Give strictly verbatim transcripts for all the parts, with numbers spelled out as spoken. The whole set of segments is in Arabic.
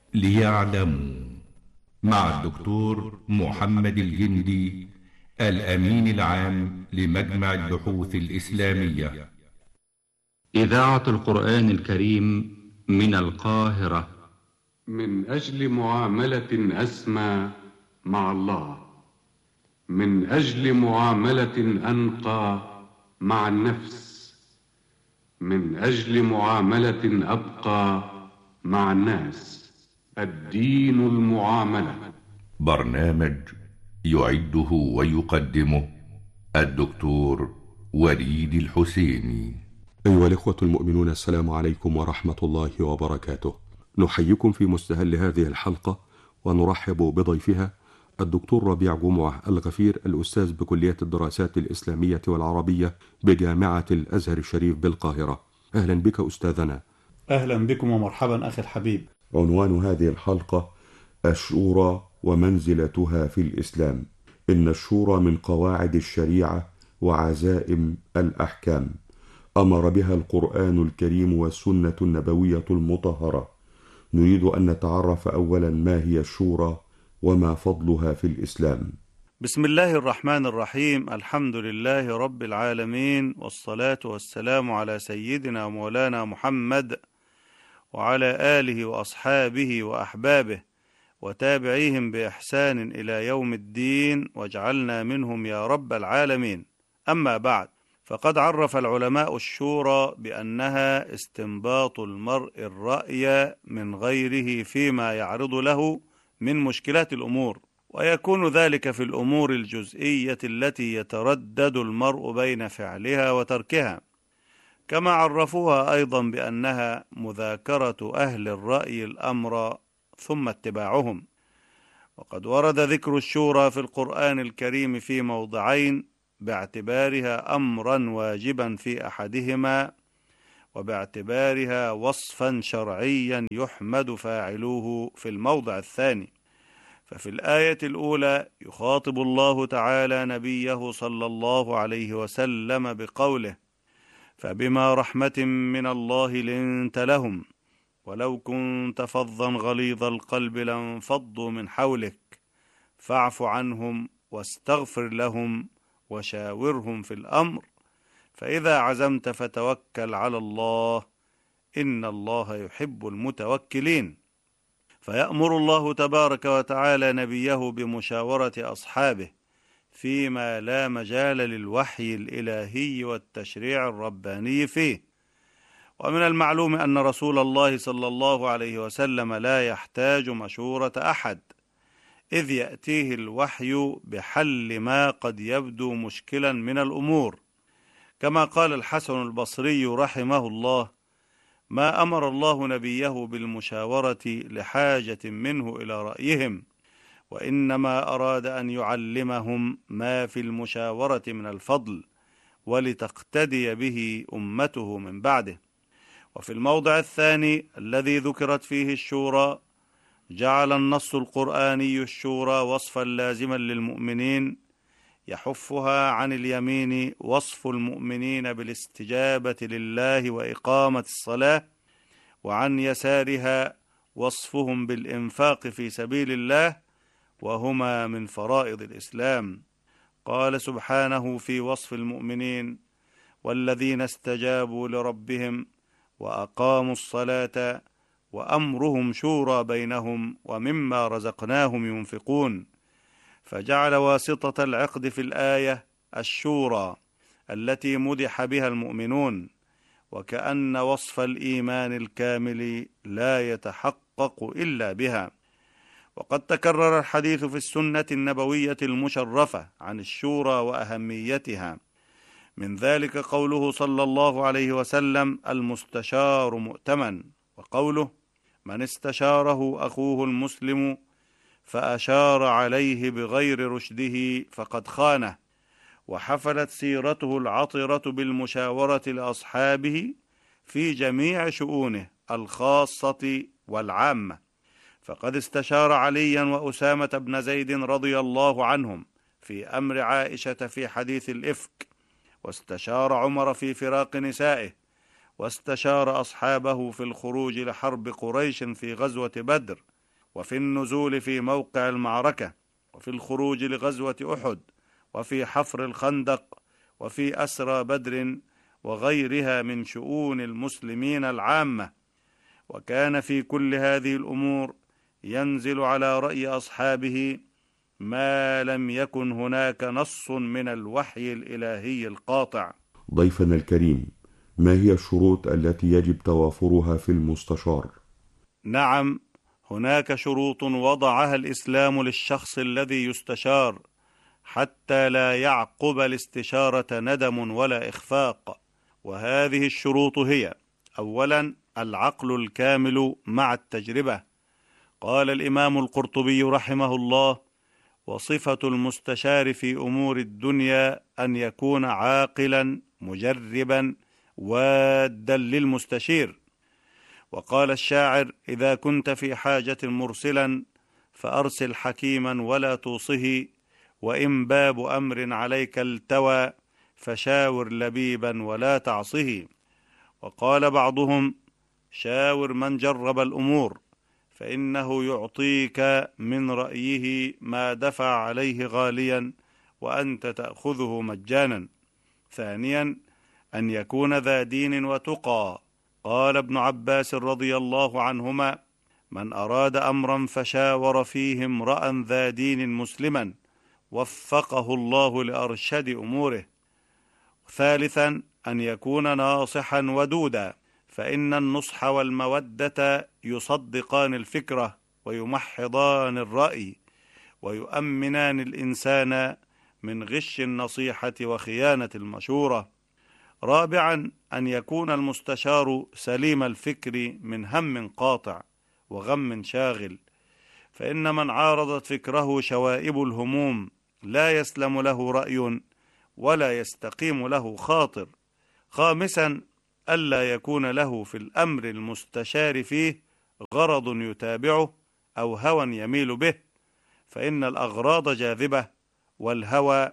ليعلموا، مع الدكتور محمد الجندي، الأمين العام لمجمع البحوث الإسلامية. إذاعة القرآن الكريم من القاهرة. من أجل معاملة أسمى مع الله، من أجل معاملة أنقى مع النفس، من أجل معاملة أبقى مع الناس. الدين المعاملة. برنامج يعده ويقدمه الدكتور وليد الحسيني. أيها الإخوة المؤمنون، السلام عليكم ورحمة الله وبركاته. نحييكم في مستهل هذه الحلقة ونرحب بضيفها الدكتور ربيع جمعة الغفير، الأستاذ بكلية الدراسات الإسلامية والعربية بجامعة الأزهر الشريف بالقاهرة. أهلا بك أستاذنا. أهلا بكم ومرحبا أخي الحبيب. عنوان هذه الحلقة: الشورى ومنزلتها في الإسلام. إن الشورى من قواعد الشريعة وعزائم الأحكام، أمر بها القرآن الكريم والسنة النبوية المطهرة. نريد أن نتعرف أولا ما هي الشورى وما فضلها في الإسلام. بسم الله الرحمن الرحيم. الحمد لله رب العالمين، والصلاة والسلام على سيدنا ومولانا محمد وعلى آله وأصحابه وأحبابه وتابعيهم بإحسان إلى يوم الدين، واجعلنا منهم يا رب العالمين. أما بعد، فقد عرف العلماء الشورى بأنها استنباط المرء الرأي من غيره فيما يعرض له من مشكلات الأمور، ويكون ذلك في الأمور الجزئية التي يتردد المرء بين فعلها وتركها. كما عرفوها أيضا بأنها مذاكرة أهل الرأي الأمر ثم اتباعهم. وقد ورد ذكر الشورى في القرآن الكريم في موضعين، باعتبارها أمرا واجبا في أحدهما، وباعتبارها وصفا شرعيا يحمد فاعلوه في الموضع الثاني. ففي الآية الأولى يخاطب الله تعالى نبيه صلى الله عليه وسلم بقوله: فبما رحمة من الله لنت لهم ولو كنت فظا غليظ القلب لانفضوا من حولك فاعف عنهم واستغفر لهم وشاورهم في الأمر فإذا عزمت فتوكل على الله إن الله يحب المتوكلين. فيأمر الله تبارك وتعالى نبيه بمشاورة أصحابه فيما لا مجال للوحي الإلهي والتشريع الرباني فيه. ومن المعلوم أن رسول الله صلى الله عليه وسلم لا يحتاج مشورة أحد، إذ يأتيه الوحي بحل ما قد يبدو مشكلا من الأمور. كما قال الحسن البصري رحمه الله: ما أمر الله نبيه بالمشاورة لحاجة منه إلى رأيهم، وإنما أراد أن يعلمهم ما في المشاورة من الفضل ولتقتدي به أمته من بعده. وفي الموضع الثاني الذي ذكرت فيه الشورى، جعل النص القرآني الشورى وصفا لازما للمؤمنين يحفها عن اليمين وصف المؤمنين بالاستجابة لله وإقامة الصلاة، وعن يسارها وصفهم بالإنفاق في سبيل الله، وهما من فرائض الإسلام. قال سبحانه في وصف المؤمنين: والذين استجابوا لربهم وأقاموا الصلاة وأمرهم شورى بينهم ومما رزقناهم ينفقون. فجعل واسطة العقد في الآية الشورى التي مدح بها المؤمنون، وكأن وصف الإيمان الكامل لا يتحقق إلا بها. وقد تكرر الحديث في السنة النبوية المشرفة عن الشورى وأهميتها، من ذلك قوله صلى الله عليه وسلم: المستشار مؤتمن، وقوله: من استشاره أخوه المسلم فأشار عليه بغير رشده فقد خانه. وحفلت سيرته العطرة بالمشاورة لأصحابه في جميع شؤونه الخاصة والعامة، فقد استشار عليا وأسامة بن زيد رضي الله عنهم في أمر عائشة في حديث الإفك، واستشار عمر في فراق نسائه، واستشار أصحابه في الخروج لحرب قريش في غزوة بدر، وفي النزول في موقع المعركة، وفي الخروج لغزوة أحد، وفي حفر الخندق، وفي أسرى بدر وغيرها من شؤون المسلمين العامة. وكان في كل هذه الأمور ينزل على رأي أصحابه ما لم يكن هناك نص من الوحي الإلهي القاطع. ضيفنا الكريم، ما هي الشروط التي يجب توافرها في المستشار؟ نعم، هناك شروط وضعها الإسلام للشخص الذي يستشار حتى لا يعقب الاستشارة ندم ولا إخفاق. وهذه الشروط هي: أولا، العقل الكامل مع التجربة. قال الإمام القرطبي رحمه الله: وصفة المستشار في أمور الدنيا أن يكون عاقلا مجربا وادا للمستشير. وقال الشاعر: إذا كنت في حاجة مرسلا فأرسل حكيما ولا توصه، وإن باب أمر عليك التوى فشاور لبيبا ولا تعصه. وقال بعضهم: شاور من جرب الأمور، فإنه يعطيك من رأيه ما دفع عليه غاليا وأنت تأخذه مجانا. ثانيا، أن يكون ذا دين وتقى. قال ابن عباس رضي الله عنهما: من أراد أمرا فشاور فيه امرأ ذا دين مسلما وفقه الله لأرشد أموره. ثالثا، أن يكون ناصحا ودودا، فإن النصح والمودة يصدقان الفكرة ويمحضان الرأي ويؤمنان الإنسان من غش النصيحة وخيانة المشورة. رابعا، أن يكون المستشار سليم الفكر من هم قاطع وغم شاغل، فإن من عارضت فكره شوائب الهموم لا يسلم له رأي ولا يستقيم له خاطر. خامسا، ألا يكون له في الأمر المستشار فيه غرض يتابعه أو هوى يميل به، فإن الأغراض جاذبة والهوى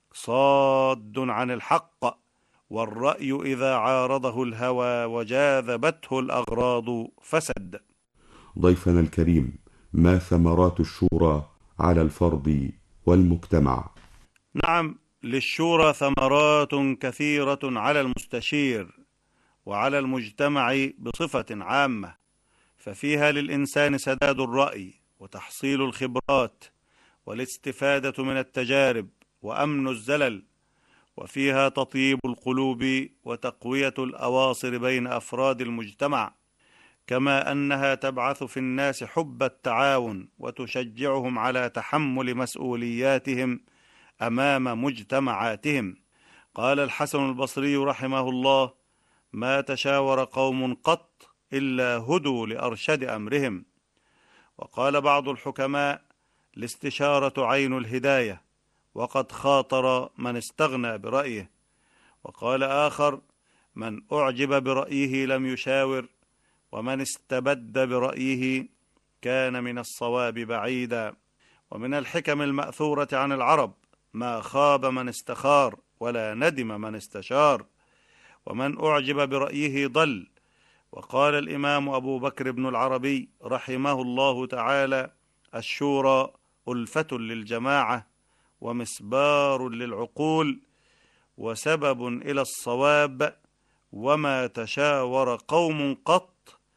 صاد عن الحق، والرأي إذا عارضه الهوى وجاذبته الأغراض فسد. ضيفنا الكريم، ما ثمرات الشورى على الفرد والمجتمع؟ نعم، للشورى ثمرات كثيرة على المستشير وعلى المجتمع بصفة عامة، ففيها للإنسان سداد الرأي وتحصيل الخبرات والاستفادة من التجارب وأمن الزلل، وفيها تطيب القلوب وتقوية الأواصر بين أفراد المجتمع، كما أنها تبعث في الناس حب التعاون وتشجعهم على تحمل مسؤولياتهم أمام مجتمعاتهم. قال الحسن البصري رحمه الله: ما تشاور قوم قط إلا هدوا لأرشد أمرهم. وقال بعض الحكماء: الاستشارة عين الهداية، وقد خاطر من استغنى برأيه. وقال آخر: من أعجب برأيه لم يشاور، ومن استبد برأيه كان من الصواب بعيدا. ومن الحكم المأثورة عن العرب: ما خاب من استخار ولا ندم من استشار، ومن أعجب برأيه ضل. وقال الإمام أبو بكر بن العربي رحمه الله تعالى: الشورى ألفة للجماعة ومسبار للعقول وسبب إلى الصواب، وما تشاور قوم قط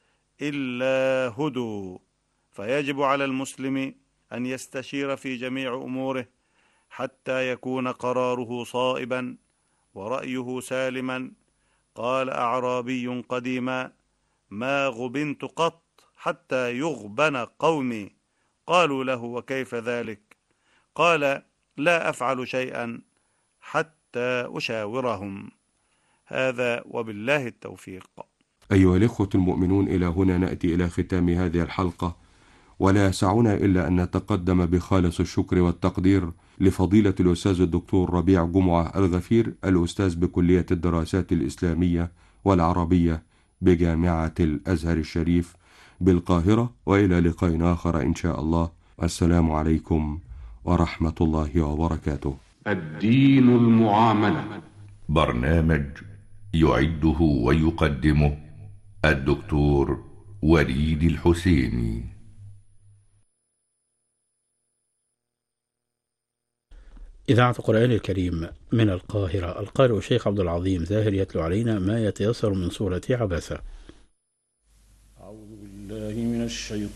إلا هدوا. فيجب على المسلم أن يستشير في جميع أموره حتى يكون قراره صائبا ورأيه سالما. قال أعرابي قديما: ما غبنت قط حتى يغبن قومي. قالوا له: وكيف ذلك؟ قال: لا أفعل شيئا حتى أشاورهم. هذا وبالله التوفيق. أيها الإخوة المؤمنون، إلى هنا نأتي إلى ختام هذه الحلقة، ولا يسعنا إلا أن نتقدم بخالص الشكر والتقدير لفضيلة الأستاذ الدكتور ربيع جمعة الغفير، الأستاذ بكلية الدراسات الإسلامية والعربية بجامعة الأزهر الشريف بالقاهرة، وإلى لقاء آخر إن شاء الله. السلام عليكم ورحمة الله وبركاته. الدين المعاملة، برنامج يعده ويقدمه الدكتور وليد الحسيني. إذاعة القرآن الكريم من القاهرة، القارئ الشيخ عبد العظيم زاهر يتلو علينا ما يتيسر من سورة عبسة. أعوذ بالله من الشيطان